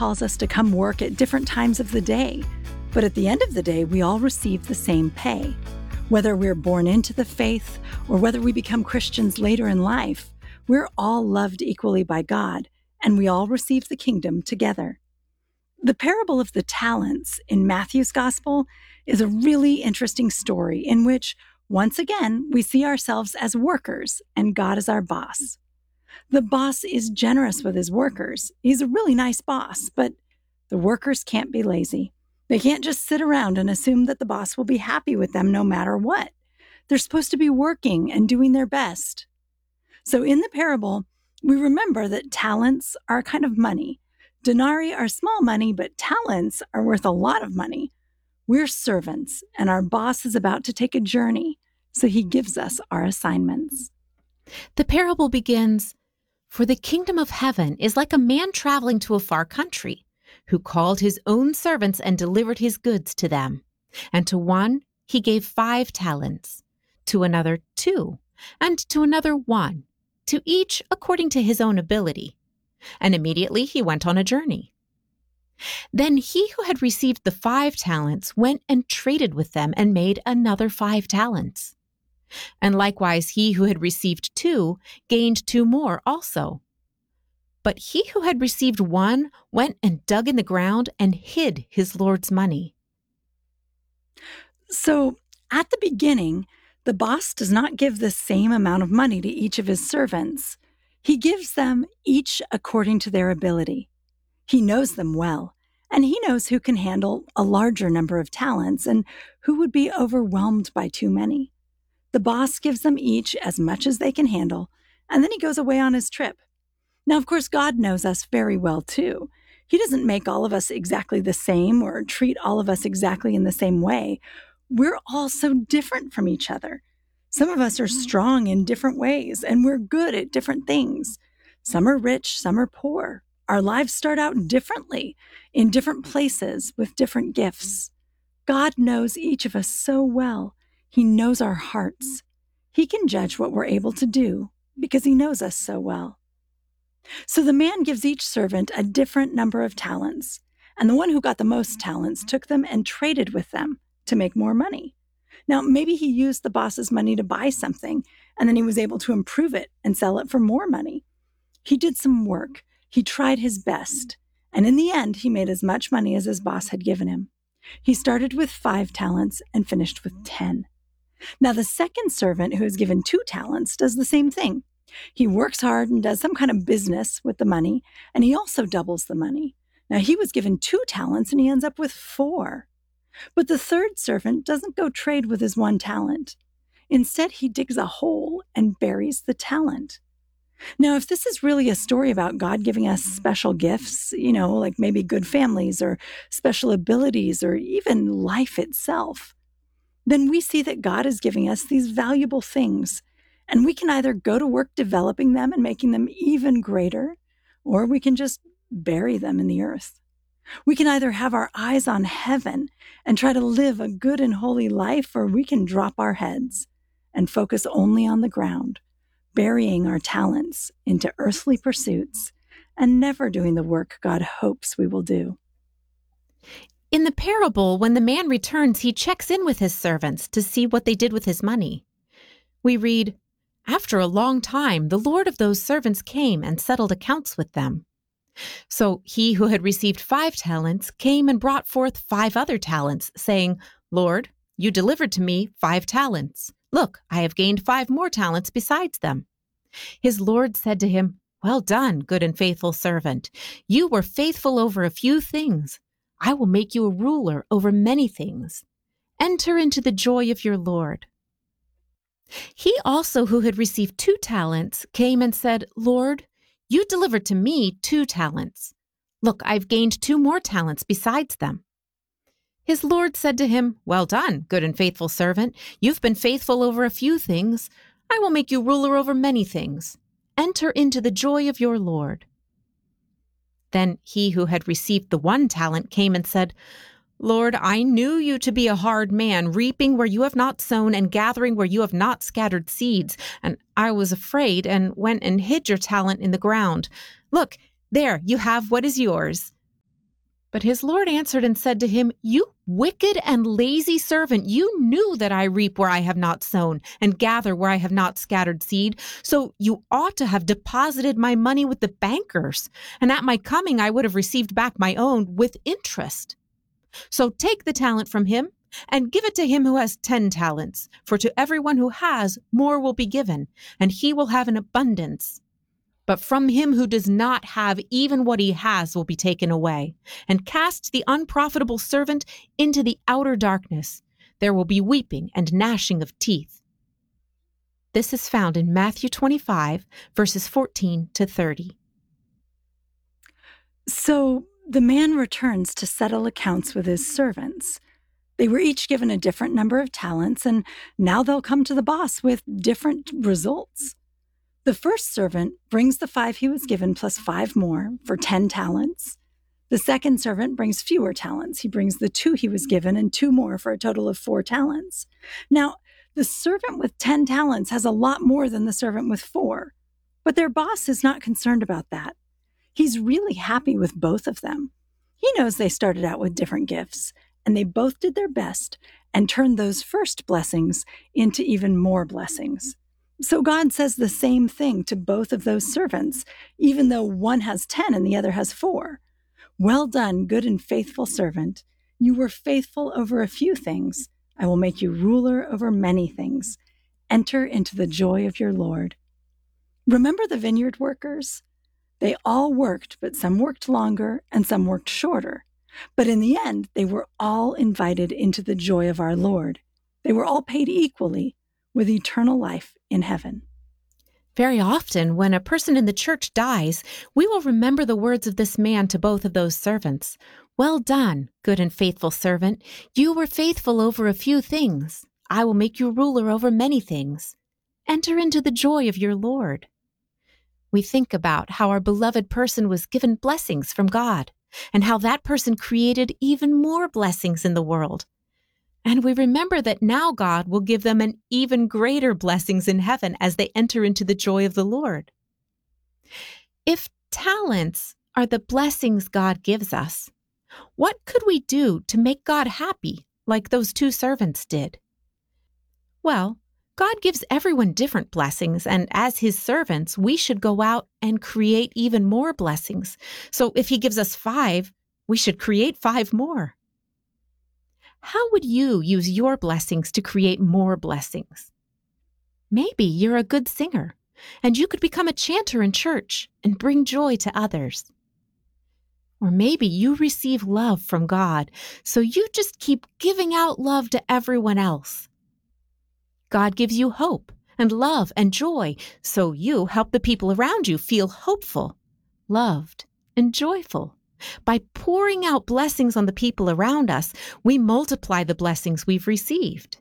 calls us to come work at different times of the day, but at the end of the day, we all receive the same pay. Whether we're born into the faith or whether we become Christians later in life, we're all loved equally by God, and we all receive the kingdom together. The parable of the talents in Matthew's gospel is a really interesting story in which, once again, we see ourselves as workers and God as our boss. The boss is generous with his workers. He's a really nice boss, but the workers can't be lazy. They can't just sit around and assume that the boss will be happy with them no matter what. They're supposed to be working and doing their best. So in the parable, we remember that talents are a kind of money. Denarii are small money, but talents are worth a lot of money. We're servants, and our boss is about to take a journey, so he gives us our assignments. The parable begins, "For the kingdom of heaven is like a man traveling to a far country, who called his own servants and delivered his goods to them. And to one he gave 5 talents, to another 2, and to another 1, to each according to his own ability. And immediately he went on a journey. Then he who had received the 5 talents went and traded with them and made another 5 talents. And likewise he who had received 2 gained 2 more also. But he who had received 1 went and dug in the ground and hid his Lord's money." So at the beginning, the boss does not give the same amount of money to each of his servants. He gives them each according to their ability. He knows them well, and he knows who can handle a larger number of talents and who would be overwhelmed by too many. The boss gives them each as much as they can handle, and then he goes away on his trip. Now, of course, God knows us very well, too. He doesn't make all of us exactly the same or treat all of us exactly in the same way. We're all so different from each other. Some of us are strong in different ways, and we're good at different things. Some are rich, some are poor. Our lives start out differently, in different places, with different gifts. God knows each of us so well. He knows our hearts. He can judge what we're able to do because he knows us so well. So the man gives each servant a different number of talents, and the one who got the most talents took them and traded with them to make more money. Now, maybe he used the boss's money to buy something, and then he was able to improve it and sell it for more money. He did some work. He tried his best, and in the end, he made as much money as his boss had given him. He started with 5 talents and finished with 10. Now, the second servant, who is given 2 talents, does the same thing. He works hard and does some kind of business with the money, and he also doubles the money. Now, he was given 2 talents, and he ends up with 4. But the third servant doesn't go trade with his 1 talent. Instead, he digs a hole and buries the talent. Now, if this is really a story about God giving us special gifts, like maybe good families or special abilities or even life itself, then we see that God is giving us these valuable things, and we can either go to work developing them and making them even greater, or we can just bury them in the earth. We can either have our eyes on heaven and try to live a good and holy life, or we can drop our heads and focus only on the ground, burying our talents into earthly pursuits and never doing the work God hopes we will do. In the parable, when the man returns, he checks in with his servants to see what they did with his money. We read, "After a long time, the Lord of those servants came and settled accounts with them. So he who had received 5 talents came and brought forth 5 other talents, saying, 'Lord, you delivered to me 5 talents. Look, I have gained 5 more talents besides them.' His Lord said to him, 'Well done, good and faithful servant. You were faithful over a few things. I will make you a ruler over many things. Enter into the joy of your Lord.' He also, who had received 2 talents, came and said, 'Lord, you delivered to me 2 talents. Look, I've gained 2 more talents besides them.' His Lord said to him, 'Well done, good and faithful servant. You've been faithful over a few things. I will make you ruler over many things. Enter into the joy of your Lord.' Then he who had received the 1 talent came and said, 'Lord, I knew you to be a hard man, reaping where you have not sown and gathering where you have not scattered seeds. And I was afraid and went and hid your talent in the ground. Look, there, you have what is yours.' But his Lord answered and said to him, You wicked and lazy servant, you knew that I reap where I have not sown and gather where I have not scattered seed. So you ought to have deposited my money with the bankers, and at my coming I would have received back my own with interest. So take the talent from him and give it to him who has 10 talents. For to everyone who has, more will be given, and he will have an abundance. But from him who does not have, even what he has will be taken away. And cast the unprofitable servant into the outer darkness. There will be weeping and gnashing of teeth. This is found in Matthew 25, verses 14 to 30. So the man returns to settle accounts with his servants. They were each given a different number of talents, and now they'll come to the boss with different results. The first servant brings the 5 he was given plus 5 more for 10 talents. The second servant brings fewer talents. He brings the 2 he was given and 2 more for a total of 4 talents. Now, the servant with 10 talents has a lot more than the servant with 4, but their boss is not concerned about that. He's really happy with both of them. He knows they started out with different gifts, and they both did their best and turned those first blessings into even more blessings. So God says the same thing to both of those servants, even though one has 10 and the other has 4. Well done, good and faithful servant. You were faithful over a few things. I will make you ruler over many things. Enter into the joy of your Lord. Remember the vineyard workers? They all worked, but some worked longer and some worked shorter. But in the end, they were all invited into the joy of our Lord. They were all paid equally with eternal life in heaven. Very often, when a person in the church dies, we will remember the words of this man to both of those servants. Well done, good and faithful servant. You were faithful over a few things. I will make you ruler over many things. Enter into the joy of your Lord. We think about how our beloved person was given blessings from God, and how that person created even more blessings in the world. And we remember that now God will give them an even greater blessings in heaven as they enter into the joy of the Lord. If talents are the blessings God gives us, what could we do to make God happy like those 2 servants did? Well, God gives everyone different blessings, and as his servants, we should go out and create even more blessings. So if he gives us 5, we should create 5 more. How would you use your blessings to create more blessings? Maybe you're a good singer, and you could become a chanter in church and bring joy to others. Or maybe you receive love from God, so you just keep giving out love to everyone else. God gives you hope and love and joy, so you help the people around you feel hopeful, loved, and joyful. By pouring out blessings on the people around us, we multiply the blessings we've received.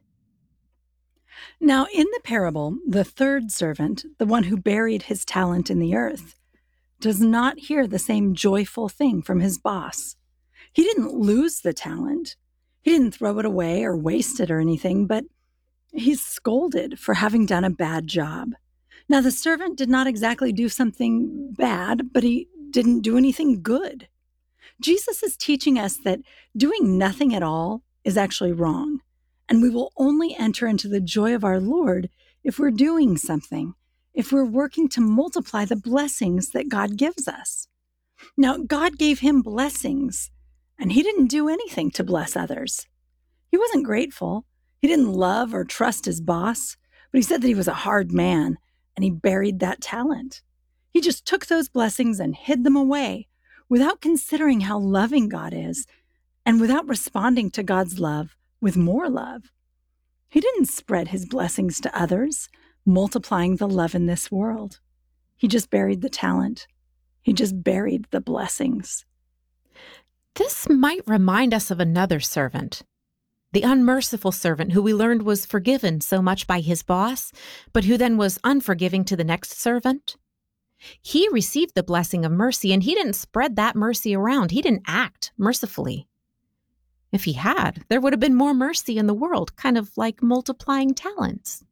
Now, in the parable, the third servant, the one who buried his talent in the earth, does not hear the same joyful thing from his boss. He didn't lose the talent. He didn't throw it away or waste it or anything, but he's scolded for having done a bad job. Now, the servant did not exactly do something bad, but he didn't do anything good. Jesus is teaching us that doing nothing at all is actually wrong, and we will only enter into the joy of our Lord if we're doing something, if we're working to multiply the blessings that God gives us. Now, God gave him blessings, and he didn't do anything to bless others. He wasn't grateful. He didn't love or trust his boss, but he said that he was a hard man, and he buried that talent. He just took those blessings and hid them away without considering how loving God is and without responding to God's love with more love. He didn't spread his blessings to others, multiplying the love in this world. He just buried the talent. He just buried the blessings. This might remind us of another servant, the unmerciful servant who we learned was forgiven so much by his boss, but who then was unforgiving to the next servant. He received the blessing of mercy, and he didn't spread that mercy around. He didn't act mercifully. If he had, there would have been more mercy in the world, kind of like multiplying talents.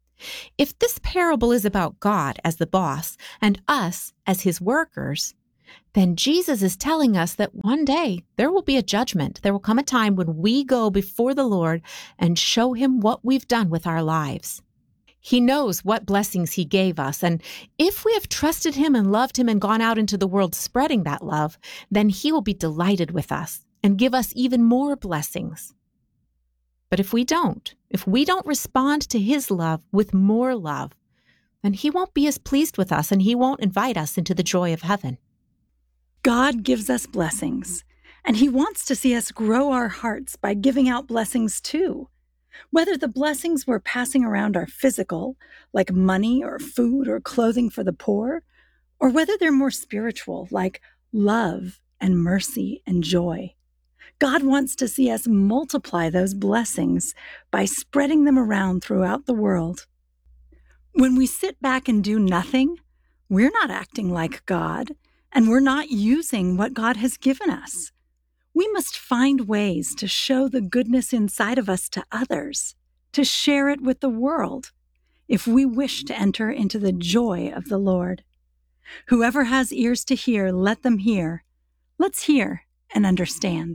If this parable is about God as the boss and us as his workers, then Jesus is telling us that one day there will be a judgment. There will come a time when we go before the Lord and show him what we've done with our lives. He knows what blessings he gave us, and if we have trusted him and loved him and gone out into the world spreading that love, then he will be delighted with us and give us even more blessings. But if we don't respond to his love with more love, then he won't be as pleased with us and he won't invite us into the joy of heaven. God gives us blessings, and he wants to see us grow our hearts by giving out blessings too. Whether the blessings we're passing around are physical, like money or food or clothing for the poor, or whether they're more spiritual, like love and mercy and joy. God wants to see us multiply those blessings by spreading them around throughout the world. When we sit back and do nothing, we're not acting like God, and we're not using what God has given us. We must find ways to show the goodness inside of us to others, to share it with the world, if we wish to enter into the joy of the Lord. Whoever has ears to hear, let them hear. Let's hear and understand.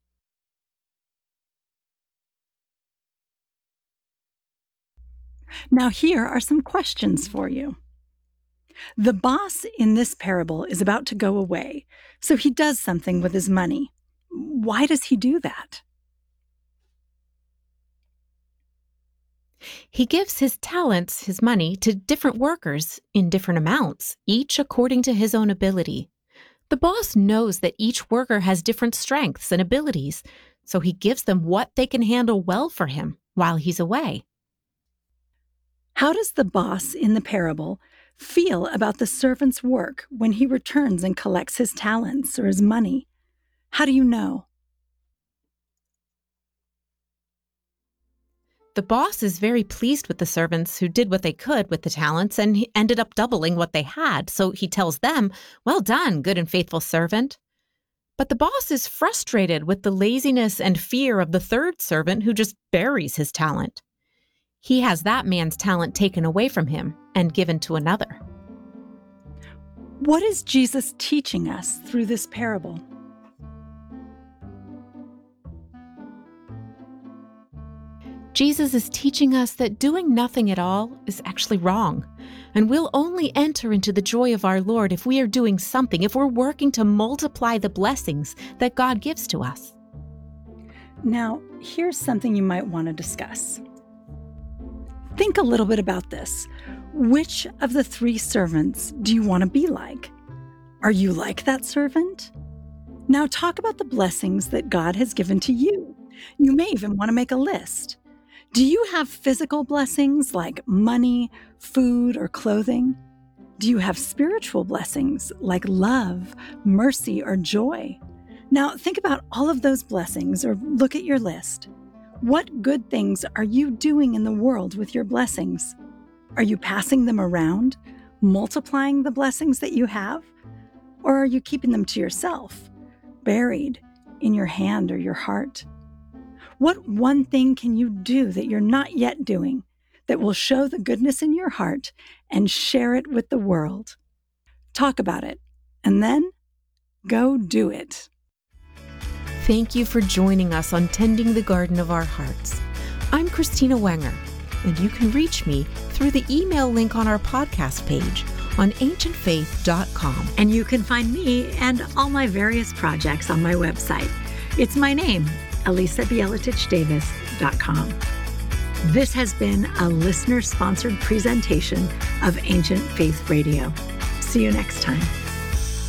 Now, here are some questions for you. The boss in this parable is about to go away, so he does something with his money. Why does he do that? He gives his talents, his money, to different workers in different amounts, each according to his own ability. The boss knows that each worker has different strengths and abilities, so he gives them what they can handle well for him while he's away. How does the boss in the parable feel about the servant's work when he returns and collects his talents or his money? How do you know? The boss is very pleased with the servants who did what they could with the talents and he ended up doubling what they had. So he tells them, "Well done, good and faithful servant." But the boss is frustrated with the laziness and fear of the third servant who just buries his talent. He has that man's talent taken away from him and given to another. What is Jesus teaching us through this parable? Jesus is teaching us that doing nothing at all is actually wrong, and we'll only enter into the joy of our Lord if we are doing something, if we're working to multiply the blessings that God gives to us. Now, here's something you might want to discuss. Think a little bit about this. Which of the three servants do you want to be like? Are you like that servant? Now talk about the blessings that God has given to you. You may even want to make a list. Do you have physical blessings like money, food, or clothing? Do you have spiritual blessings like love, mercy, or joy? Now think about all of those blessings or look at your list. What good things are you doing in the world with your blessings? Are you passing them around, multiplying the blessings that you have? Or are you keeping them to yourself, buried in your hand or your heart? What one thing can you do that you're not yet doing that will show the goodness in your heart and share it with the world? Talk about it, and then go do it. Thank you for joining us on Tending the Garden of Our Hearts. I'm Christina Wenger, and you can reach me through the email link on our podcast page on ancientfaith.com. And you can find me and all my various projects on my website. It's my name, ElisaBieletich-Davis.com. This has been a listener-sponsored presentation of Ancient Faith Radio. See you next time.